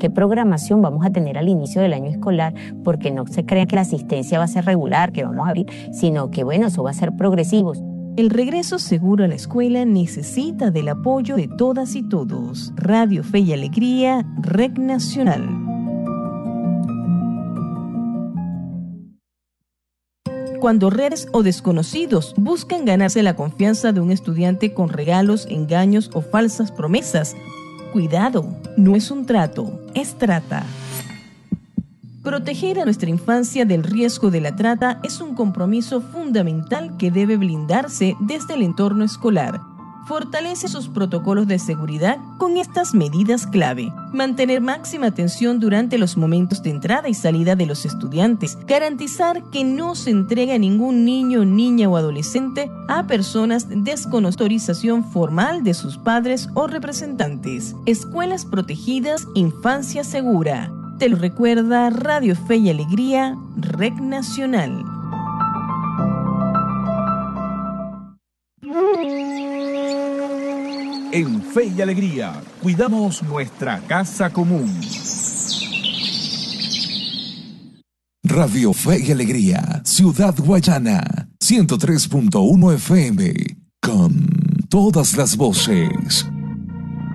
qué programación vamos a tener al inicio del año escolar, porque no se crean que la asistencia va a ser regular, que vamos a abrir, sino que bueno, eso va a ser progresivo. El regreso seguro a la escuela necesita del apoyo de todas y todos. Radio Fe y Alegría, Red Nacional. Cuando redes o desconocidos buscan ganarse la confianza de un estudiante con regalos, engaños o falsas promesas, cuidado, no es un trato, es trata. Proteger a nuestra infancia del riesgo de la trata es un compromiso fundamental que debe blindarse desde el entorno escolar. Fortalece sus protocolos de seguridad con estas medidas clave. Mantener máxima atención durante los momentos de entrada y salida de los estudiantes. Garantizar que no se entregue a ningún niño, niña o adolescente a personas desconocidas autorización formal de sus padres o representantes. Escuelas protegidas, infancia segura. Te lo recuerda Radio Fe y Alegría, Red Nacional. En Fe y Alegría, cuidamos nuestra casa común. Radio Fe y Alegría, Ciudad Guayana, 103.1 FM, con todas las voces.